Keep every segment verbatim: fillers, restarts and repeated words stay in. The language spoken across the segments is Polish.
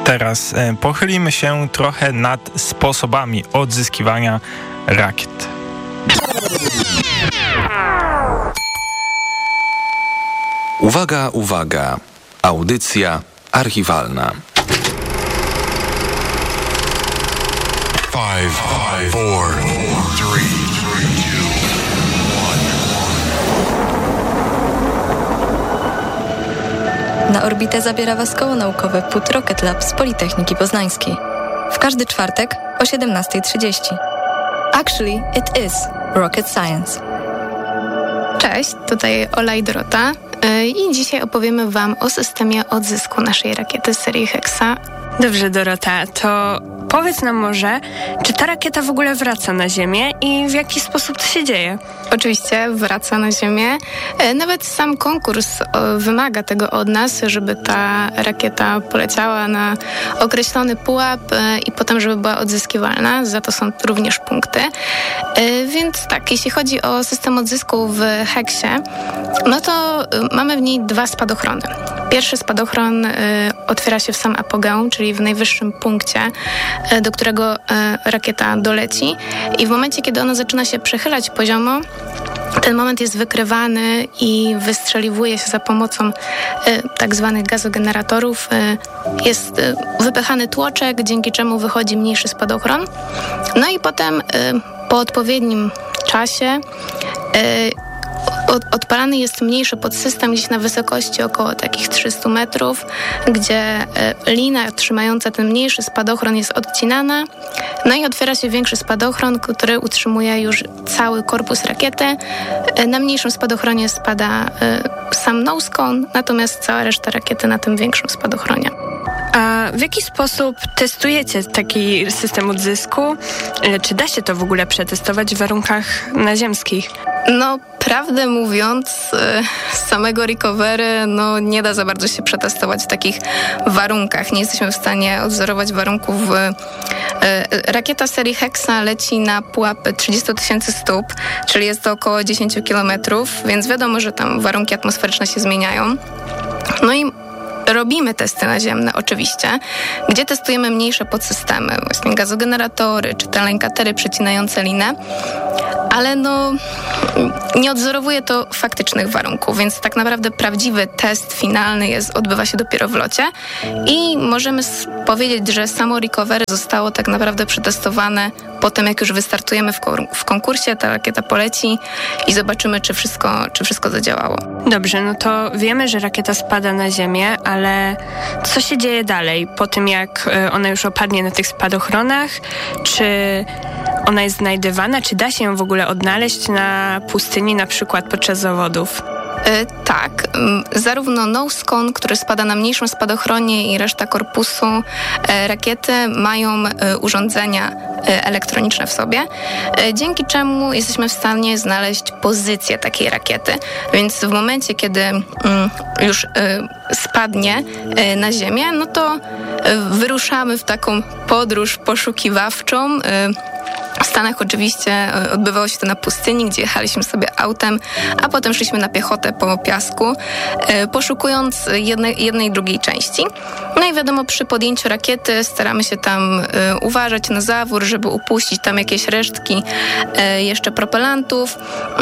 teraz e, pochylimy się trochę nad sposobami odzyskiwania rakiet. Uwaga, uwaga. Audycja archiwalna. Five, five, four, three, two, one. Na orbitę zabiera was koło naukowe P U T Rocket Lab z Politechniki Poznańskiej. W każdy czwartek o siedemnasta trzydzieści. Actually, it is rocket science. Cześć, tutaj Ola i Dorota i dzisiaj opowiemy wam o systemie odzysku naszej rakiety z serii Hexa. Dobrze, Dorota, to powiedz nam może, czy ta rakieta w ogóle wraca na Ziemię i w jaki sposób to się dzieje? Oczywiście wraca na Ziemię. Nawet sam konkurs wymaga tego od nas, żeby ta rakieta poleciała na określony pułap i potem, żeby była odzyskiwalna. Za to są również punkty. Więc tak, jeśli chodzi o system odzysku w Hexie, no to mamy w niej dwa spadochrony. Pierwszy spadochron otwiera się w sam apogeum, czyli w najwyższym punkcie, do którego rakieta doleci. I w momencie, kiedy ona zaczyna się przechylać poziomo, ten moment jest wykrywany i wystrzeliwuje się za pomocą y, tak zwanych gazogeneratorów. Y, jest y, wypychany tłoczek, dzięki czemu wychodzi mniejszy spadochron. No i potem y, po odpowiednim czasie y, Od, odpalany jest mniejszy podsystem gdzieś na wysokości około takich trzysta metrów, gdzie y, lina trzymająca ten mniejszy spadochron jest odcinana, no i otwiera się większy spadochron, który utrzymuje już cały korpus rakiety. Y, na mniejszym spadochronie spada y, sam nose cone, natomiast cała reszta rakiety na tym większym spadochronie. A w jaki sposób testujecie taki system odzysku? Czy da się to w ogóle przetestować w warunkach naziemskich? No, prawdę mówiąc, z samego recovery no, nie da za bardzo się przetestować w takich warunkach. Nie jesteśmy w stanie odwzorować warunków. Rakieta serii Hexa leci na pułap trzydzieści tysięcy stóp, czyli jest to około dziesięć kilometrów, więc wiadomo, że tam warunki atmosferyczne się zmieniają. No i robimy testy naziemne oczywiście, gdzie testujemy mniejsze podsystemy, właśnie gazogeneratory czy te lękatery przecinające linę, ale no nie odwzorowuje to faktycznych warunków, więc tak naprawdę prawdziwy test finalny jest, odbywa się dopiero w locie i możemy powiedzieć, że samo recovery zostało tak naprawdę przetestowane po tym, jak już wystartujemy w, ko- w konkursie, ta rakieta poleci i zobaczymy, czy wszystko, czy wszystko zadziałało. Dobrze, no to wiemy, że rakieta spada na Ziemię, ale co się dzieje dalej po tym, jak ona już opadnie na tych spadochronach? Czy ona jest znajdywana? Czy da się ją w ogóle odnaleźć na pustyni, na przykład podczas zawodów? Yy, tak, yy, zarówno nose cone, który spada na mniejszym spadochronie i reszta korpusu yy, rakiety mają yy, urządzenia yy, elektroniczne w sobie, yy, dzięki czemu jesteśmy w stanie znaleźć pozycję takiej rakiety. Więc w momencie, kiedy yy, już yy, spadnie yy, na ziemię, no to yy, wyruszamy w taką podróż poszukiwawczą. Yy, W Stanach oczywiście odbywało się to na pustyni, gdzie jechaliśmy sobie autem, a potem szliśmy na piechotę po piasku, poszukując jednej, jednej i drugiej części. No i wiadomo, przy podjęciu rakiety staramy się tam uważać na zawór, żeby upuścić tam jakieś resztki jeszcze propelantów.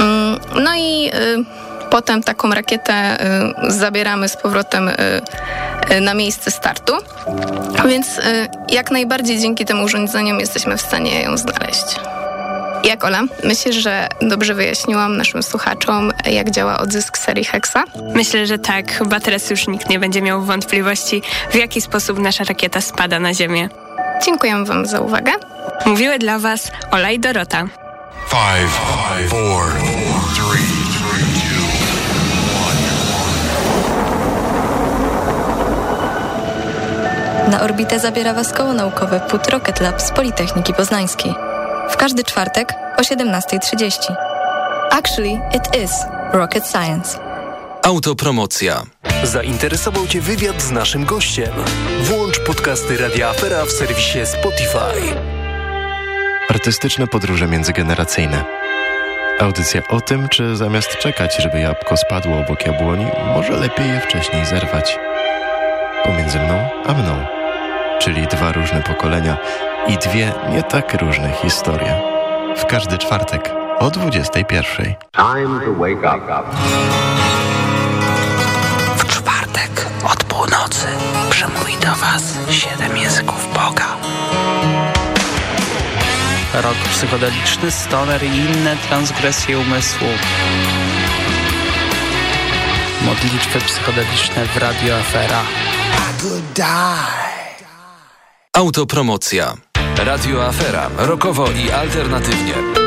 No i potem taką rakietę zabieramy z powrotem na miejsce startu. Więc jak najbardziej dzięki tym urządzeniom jesteśmy w stanie ją znaleźć. Jak Ola? Myślisz, że dobrze wyjaśniłam naszym słuchaczom, jak działa odzysk serii Hexa? Myślę, że tak. Chyba teraz już nikt nie będzie miał wątpliwości, w jaki sposób nasza rakieta spada na Ziemię. Dziękuję wam za uwagę. Mówiły dla was Ola i Dorota. Five, five, four, three, two, one. Na orbitę zabiera was koło naukowe P U T Rocket Lab z Politechniki Poznańskiej. W każdy czwartek o siedemnasta trzydzieści. Actually, it is rocket science. Autopromocja. Zainteresował Cię wywiad z naszym gościem? Włącz podcasty Radia Afera w serwisie Spotify. Artystyczne podróże międzygeneracyjne. Audycja o tym, czy zamiast czekać, żeby jabłko spadło obok jabłoni, może lepiej je wcześniej zerwać. Pomiędzy mną a mną. czyli dwa różne pokolenia i dwie nie tak różne historie. W każdy czwartek o dwudziestej pierwszej. Time to wake up. W czwartek od północy przemówi do Was siedem języków Boga. Rok psychodeliczny, stoner i inne transgresje umysłu. Modlitwy psychodeliczne w Radio Afera. Autopromocja. Radio Afera. Rokowo i alternatywnie.